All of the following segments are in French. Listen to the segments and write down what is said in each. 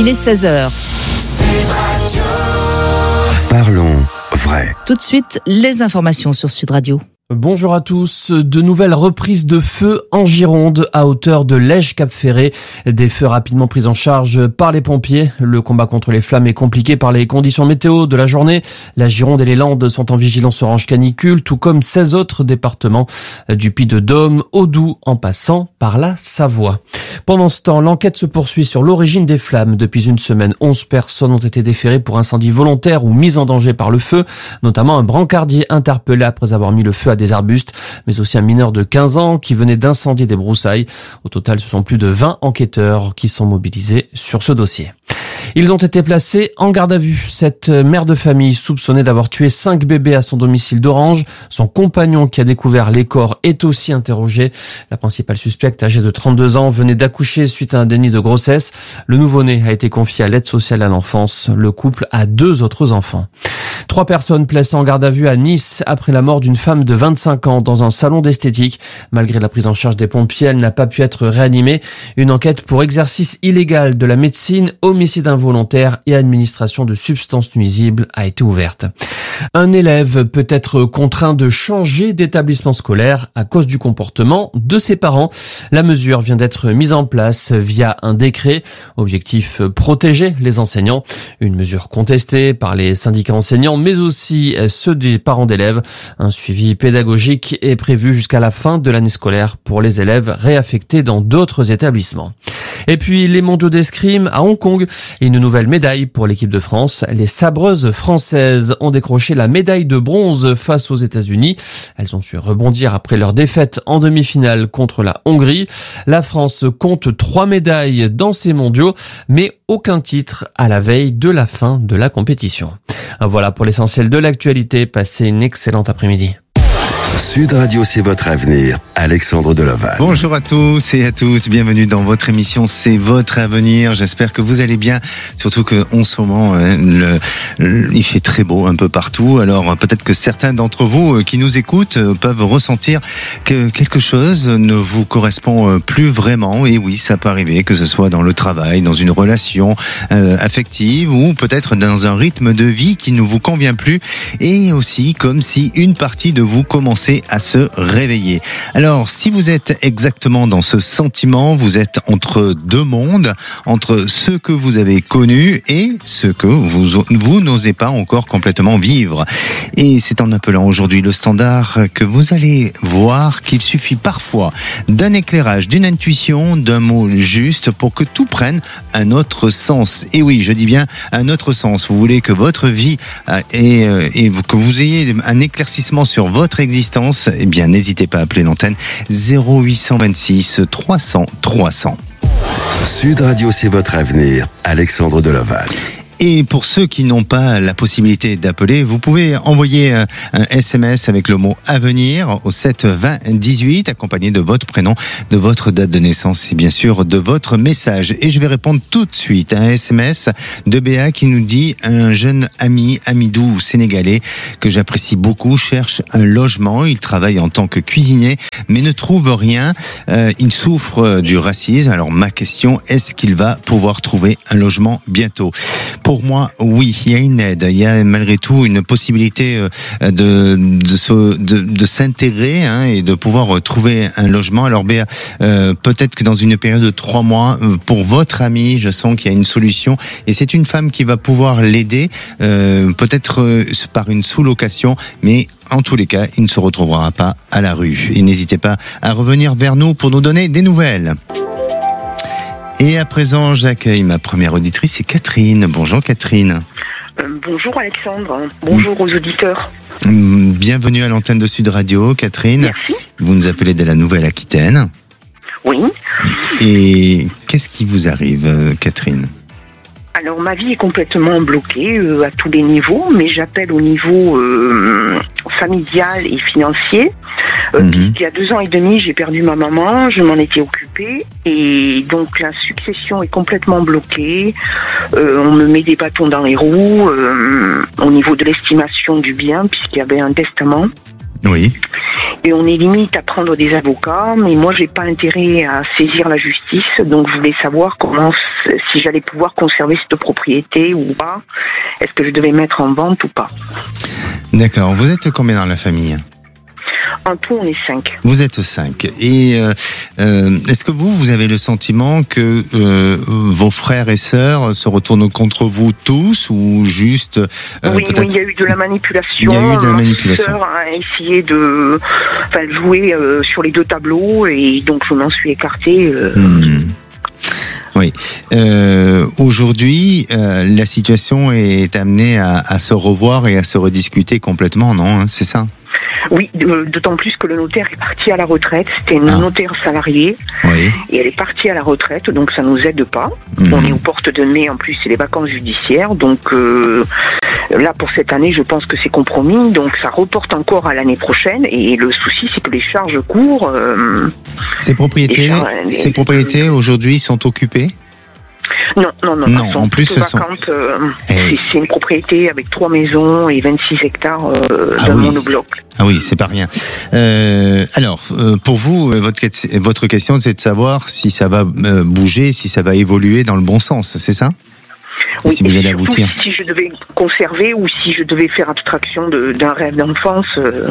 Il est 16h. Parlons vrai. Tout de suite, les informations sur Sud Radio. Bonjour à tous. De nouvelles reprises de feux en Gironde à hauteur de Lège-Cap-Ferré. Des feux rapidement pris en charge par les pompiers. Le combat contre les flammes est compliqué par les conditions météo de la journée. La Gironde et les Landes sont en vigilance orange canicule, tout comme 16 autres départements du Puy-de-Dôme au Doubs en passant par la Savoie. Pendant ce temps, l'enquête se poursuit sur l'origine des flammes. Depuis une semaine, 11 personnes ont été déférées pour incendie volontaire ou mise en danger par le feu, notamment un brancardier interpellé après avoir mis le feu à des arbustes, mais aussi un mineur de 15 ans qui venait d'incendier des broussailles. Au total, ce sont plus de 20 enquêteurs qui sont mobilisés sur ce dossier. Ils ont été placés en garde à vue. Cette mère de famille soupçonnée d'avoir tué 5 bébés à son domicile d'Orange. Son compagnon qui a découvert les corps est aussi interrogé. La principale suspecte, âgée de 32 ans, venait d'accoucher suite à un déni de grossesse. Le nouveau-né a été confié à l'aide sociale à l'enfance. Le couple a 2 autres enfants. 3 personnes placées en garde à vue à Nice après la mort d'une femme de 25 ans dans un salon d'esthétique. Malgré la prise en charge des pompiers, elle n'a pas pu être réanimée. Une enquête pour exercice illégal de la médecine, homicide involontaire et administration de substances nuisibles a été ouverte. Un élève peut être contraint de changer d'établissement scolaire à cause du comportement de ses parents. La mesure vient d'être mise en place via un décret. Objectif, protéger les enseignants. Une mesure contestée par les syndicats enseignants, mais aussi ceux des parents d'élèves. Un suivi pédagogique est prévu jusqu'à la fin de l'année scolaire pour les élèves réaffectés dans d'autres établissements. Et puis les mondiaux d'escrime à Hong Kong. Une nouvelle médaille pour l'équipe de France. Les sabreuses françaises ont décroché la médaille de bronze face aux États-Unis. Elles ont su rebondir après leur défaite en demi-finale contre la Hongrie. La France compte 3 médailles dans ces mondiaux, mais aucun titre à la veille de la fin de la compétition. Voilà pour l'essentiel de l'actualité. Passez une excellente après-midi. Sud Radio, c'est votre avenir. Alexandre Delaval. Bonjour à tous et à toutes. Bienvenue dans votre émission C'est votre avenir. J'espère que vous allez bien. Surtout que en ce moment, il fait très beau un peu partout. Alors peut-être que certains d'entre vous qui nous écoutent peuvent ressentir que quelque chose ne vous correspond plus vraiment. Et oui, ça peut arriver, que ce soit dans le travail, dans une relation affective ou peut-être dans un rythme de vie qui ne vous convient plus. Et aussi comme si une partie de vous commençait à se réveiller. Alors, si vous êtes exactement dans ce sentiment, vous êtes entre 2 mondes, entre ce que vous avez connu et ce que vous n'osez pas encore complètement vivre. Et c'est en appelant aujourd'hui le standard que vous allez voir qu'il suffit parfois d'un éclairage, d'une intuition, d'un mot juste pour que tout prenne un autre sens. Et oui, je dis bien un autre sens. Vous voulez que votre vie et que vous ayez un éclaircissement sur votre existence, eh bien n'hésitez pas à appeler l'antenne 0826 300 300. Sud Radio, c'est votre avenir. Alexandre Delaval. Et pour ceux qui n'ont pas la possibilité d'appeler, vous pouvez envoyer un SMS avec le mot avenir au 7 20 18, accompagné de votre prénom, de votre date de naissance et bien sûr de votre message. Et je vais répondre tout de suite à un SMS de Béa qui nous dit: un jeune ami, Amidou sénégalais, que j'apprécie beaucoup, cherche un logement. Il travaille en tant que cuisinier, mais ne trouve rien. Il souffre du racisme. Alors ma question, est-ce qu'il va pouvoir trouver un logement bientôt? Pour moi, oui, il y a une aide, il y a malgré tout une possibilité de s'intégrer et de pouvoir trouver un logement. Alors Béa, peut-être que dans une période de 3 mois, pour votre ami, je sens qu'il y a une solution et c'est une femme qui va pouvoir l'aider, peut-être par une sous-location, mais en tous les cas, il ne se retrouvera pas à la rue. Et n'hésitez pas à revenir vers nous pour nous donner des nouvelles. Et à présent, j'accueille ma première auditrice, c'est Catherine. Bonjour Catherine. Bonjour Alexandre, bonjour aux auditeurs. Bienvenue à l'antenne de Sud Radio, Catherine. Merci. Vous nous appelez de la Nouvelle-Aquitaine. Oui. Et qu'est-ce qui vous arrive, Catherine ? Alors ma vie est complètement bloquée à tous les niveaux, mais j'appelle au niveau familial et financier. Il y a 2 ans et demi, j'ai perdu ma maman, je m'en étais occupée et donc la succession est complètement bloquée. On me met des bâtons dans les roues au niveau de l'estimation du bien puisqu'il y avait un testament. Oui. Et on est limite à prendre des avocats, mais moi j'ai pas intérêt à saisir la justice, donc je voulais savoir si j'allais pouvoir conserver cette propriété ou pas. Est-ce que je devais mettre en vente ou pas? D'accord. Vous êtes combien dans la famille? En tout, on est 5. Vous êtes 5. Et est-ce que vous avez le sentiment que vos frères et sœurs se retournent contre vous tous, ou juste oui, il y a eu de la manipulation. Il y a eu de la manipulation. Ma sœur a essayé de jouer sur les deux tableaux, et donc je m'en suis écartée. Oui. Aujourd'hui, la situation est amenée à se revoir et à se rediscuter complètement, non, hein, c'est ça? Oui, d'autant plus que le notaire est parti à la retraite. C'était une notaire salariée. Oui. Et elle est partie à la retraite, donc ça nous aide pas. On est aux portes de mai, en plus c'est les vacances judiciaires. Donc là, pour cette année, je pense que c'est compromis. Donc ça reporte encore à l'année prochaine. Et le souci, c'est que les charges courent. Ces propriétés aujourd'hui sont occupées? Non, en plus, ce sont vacantes. C'est une propriété avec 3 maisons et 26 hectares d'un monobloc. Ah oui, c'est pas rien. Alors, pour vous, votre question, c'est de savoir si ça va bouger, si ça va évoluer dans le bon sens, c'est ça? Oui, si vous allez aboutir. Si je devais conserver ou si je devais faire abstraction d'un rêve d'enfance,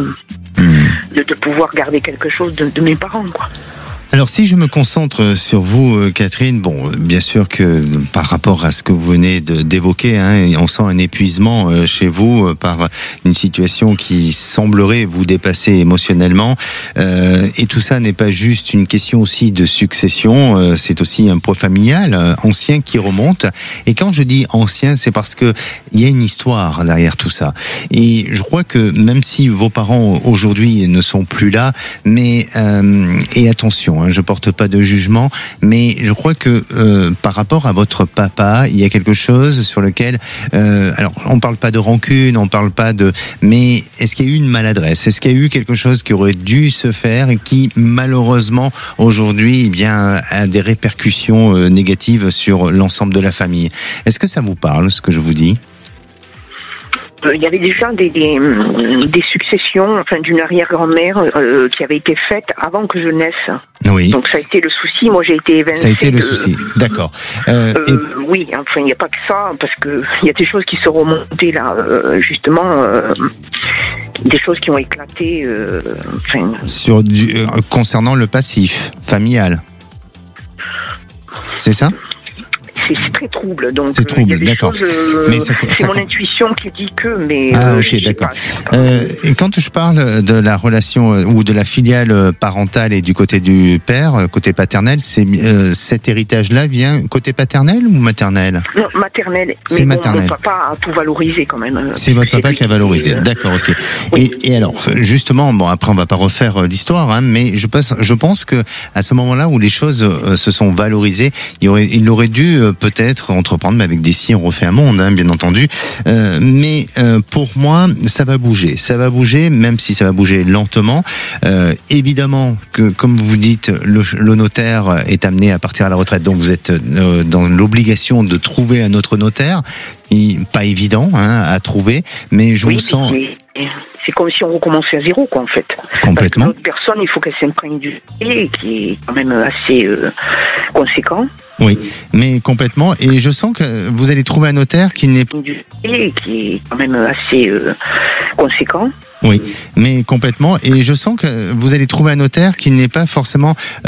de pouvoir garder quelque chose de mes parents, quoi. Alors, si je me concentre sur vous, Catherine, bon, bien sûr que par rapport à ce que vous venez d'évoquer, hein, on sent un épuisement chez vous par une situation qui semblerait vous dépasser émotionnellement. Et tout ça n'est pas juste une question aussi de succession, c'est aussi un poids familial ancien qui remonte. Et quand je dis ancien, c'est parce que il y a une histoire derrière tout ça. Et je crois que même si vos parents aujourd'hui ne sont plus là, mais et attention. Je porte pas de jugement, mais je crois que par rapport à votre papa, il y a quelque chose sur lequel, alors on parle pas de rancune, on parle pas de, mais est-ce qu'il y a eu une maladresse? Est-ce qu'il y a eu quelque chose qui aurait dû se faire et qui malheureusement aujourd'hui, eh bien, a des répercussions négatives sur l'ensemble de la famille? Est-ce que ça vous parle, ce que je vous dis? Il y avait déjà des successions, d'une arrière-grand-mère qui avait été faite avant que je naisse. Oui. Donc ça a été le souci. Moi, j'ai été évincée. Ça a été le souci. D'accord. Oui, il n'y a pas que ça, parce que il y a des choses qui sont remontées là, justement, des choses qui ont éclaté. Concernant le passif familial. C'est ça? C'est très trouble, donc c'est trouble, d'accord. C'est mon intuition qui dit que, mais ok, d'accord. Et quand je parle de la relation ou de la filiale parentale et du côté du père, côté paternel, cet héritage-là vient côté paternel ou maternel? Non, maternel. C'est maternel. Mon papa a tout valorisé quand même. C'est votre papa qui a valorisé, d'accord, ok. Oui. Et alors, justement, bon, après on va pas refaire l'histoire, hein, mais je pense que à ce moment-là où les choses se sont valorisées, il aurait dû peut-être entreprendre, mais avec des si on refait un monde, hein, bien entendu. Mais pour moi, ça va bouger, même si ça va bouger lentement. Évidemment que, comme vous dites, le notaire est amené à partir à la retraite, donc vous êtes dans l'obligation de trouver un autre notaire. Pas évident, hein, à trouver, mais je vous sens. C'est comme si on recommençait à zéro, quoi, en fait. Complètement. Parce que l'autre personne, il faut qu'elle s'imprègne du et qui est quand même assez conséquent. Oui, mais complètement. Et je sens que vous allez trouver un notaire qui n'est et qui est quand même assez conséquent. Oui, mais complètement. Et je sens que vous allez trouver un notaire qui n'est pas forcément